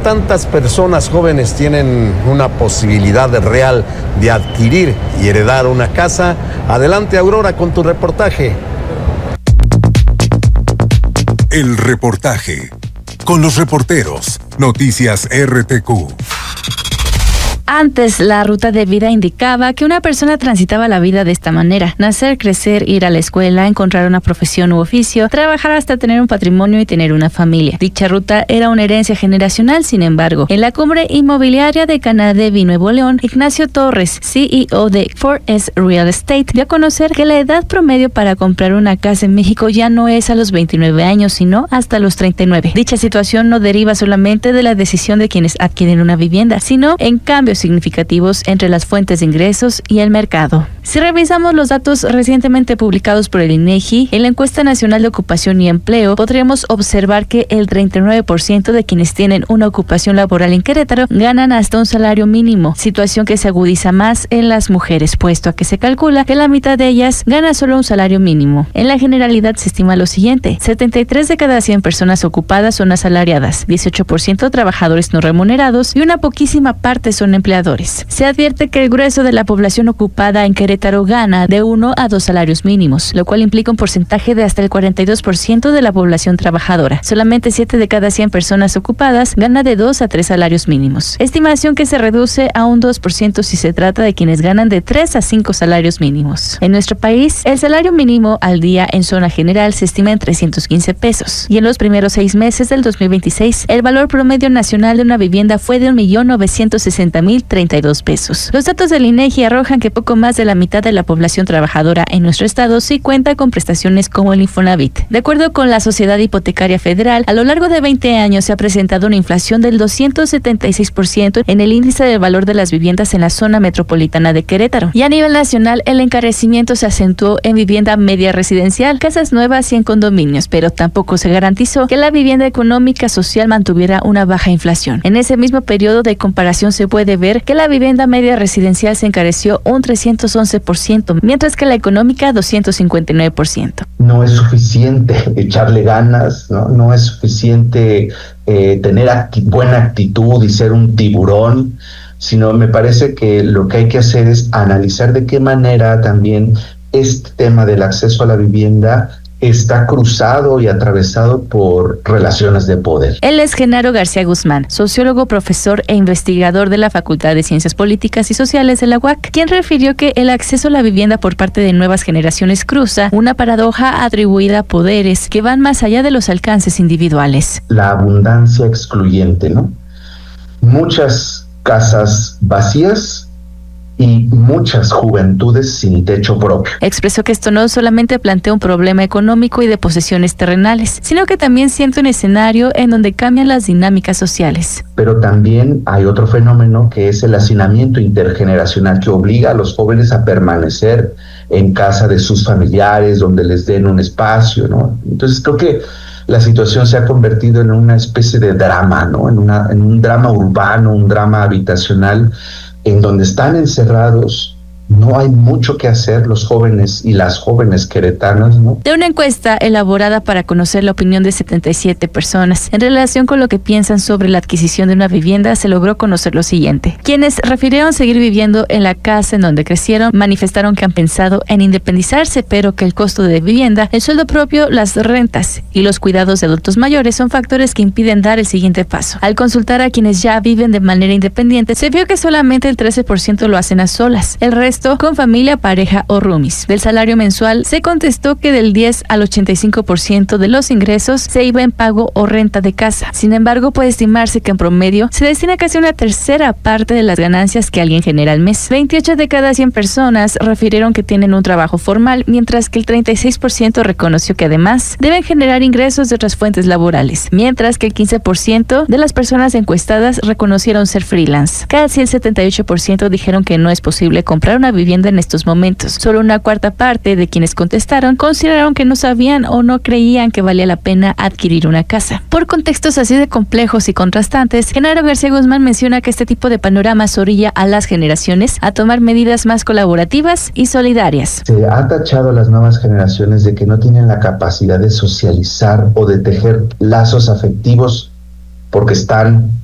tantas personas jóvenes tienen una posibilidad real de adquirir y heredar una casa? Adelante, Aurora, con tu reportaje. El reportaje. Con los reporteros. Noticias RTQ. Antes, la ruta de vida indicaba que una persona transitaba la vida de esta manera: nacer, crecer, ir a la escuela, encontrar una profesión u oficio, trabajar hasta tener un patrimonio y tener una familia. Dicha ruta era una herencia generacional. Sin embargo, en la cumbre inmobiliaria de Canadevi, Nuevo León, Ignacio Torres, CEO de 4S Real Estate, dio a conocer que la edad promedio para comprar una casa en México ya no es a los 29 años, sino hasta los 39. Dicha situación no deriva solamente de la decisión de quienes adquieren una vivienda, sino en cambios significativos entre las fuentes de ingresos y el mercado. Si revisamos los datos recientemente publicados por el INEGI, en la encuesta nacional de ocupación y empleo, podríamos observar que el 39% de quienes tienen una ocupación laboral en Querétaro ganan hasta un salario mínimo, situación que se agudiza más en las mujeres, puesto a que se calcula que la mitad de ellas gana solo un salario mínimo. En la generalidad se estima lo siguiente: 73 de cada 100 personas ocupadas son asalariadas, 18% trabajadores no remunerados y una poquísima parte son empleadores. Se advierte que el grueso de la población ocupada en Querétaro gana de 1 a 2 salarios mínimos, lo cual implica un porcentaje de hasta el 42% de la población trabajadora. Solamente 7 de cada 100 personas ocupadas gana de 2 a 3 salarios mínimos, estimación que se reduce a un 2% si se trata de quienes ganan de 3 a 5 salarios mínimos. En nuestro país, el salario mínimo al día en zona general se estima en 315 pesos, y en los primeros 6 meses del 2026, el valor promedio nacional de una vivienda fue de 1.960.032 pesos. Los datos del INEGI arrojan que poco más de la mitad de la población trabajadora en nuestro estado sí cuenta con prestaciones como el Infonavit. De acuerdo con la Sociedad Hipotecaria Federal, a lo largo de 20 años se ha presentado una inflación del 276% en el índice del valor de las viviendas en la zona metropolitana de Querétaro. Y a nivel nacional, el encarecimiento se acentuó en vivienda media residencial, casas nuevas y en condominios, pero tampoco se garantizó que la vivienda económica social mantuviera una baja inflación. En ese mismo periodo de comparación se puede ver que la vivienda media residencial se encareció un 311%, mientras que la económica 259%. No es suficiente echarle ganas, no es suficiente tener buena actitud y ser un tiburón, sino me parece que lo que hay que hacer es analizar de qué manera también este tema del acceso a la vivienda está cruzado y atravesado por relaciones de poder. Él es Genaro García Guzmán, sociólogo, profesor e investigador de la Facultad de Ciencias Políticas y Sociales de la UAC, quien refirió que el acceso a la vivienda por parte de nuevas generaciones cruza una paradoja atribuida a poderes que van más allá de los alcances individuales. La abundancia excluyente, ¿no? Muchas casas vacías y muchas juventudes sin techo propio. Expresó que esto no solamente plantea un problema económico y de posesiones terrenales, sino que también siente un escenario en donde cambian las dinámicas sociales. Pero también hay otro fenómeno que es el hacinamiento intergeneracional, que obliga a los jóvenes a permanecer en casa de sus familiares, donde les den un espacio, ¿no? Entonces creo que la situación se ha convertido en una especie de drama, ¿no? En un drama urbano, un drama habitacional, en donde están encerrados. No hay mucho que hacer los jóvenes y las jóvenes queretanas, ¿no? De una encuesta elaborada para conocer la opinión de 77 personas en relación con lo que piensan sobre la adquisición de una vivienda, se logró conocer lo siguiente. Quienes refirieron seguir viviendo en la casa en donde crecieron, manifestaron que han pensado en independizarse, pero que el costo de vivienda, el sueldo propio, las rentas y los cuidados de adultos mayores son factores que impiden dar el siguiente paso. Al consultar a quienes ya viven de manera independiente, se vio que solamente el 13% lo hacen a solas. El resto con familia, pareja o roomies. Del salario mensual se contestó que del 10 al 85% de los ingresos se iba en pago o renta de casa. Sin embargo, puede estimarse que en promedio se destina casi una tercera parte de las ganancias que alguien genera al mes. 28 de cada 100 personas refirieron que tienen un trabajo formal, mientras que el 36% reconoció que además deben generar ingresos de otras fuentes laborales, mientras que el 15% de las personas encuestadas reconocieron ser freelance. Casi el 78% dijeron que no es posible comprar una vivienda en estos momentos. Solo una cuarta parte de quienes contestaron consideraron que no sabían o no creían que valía la pena adquirir una casa. Por contextos así de complejos y contrastantes, Genaro García Guzmán menciona que este tipo de panoramas orilla a las generaciones a tomar medidas más colaborativas y solidarias. Se ha tachado a las nuevas generaciones de que no tienen la capacidad de socializar o de tejer lazos afectivos porque están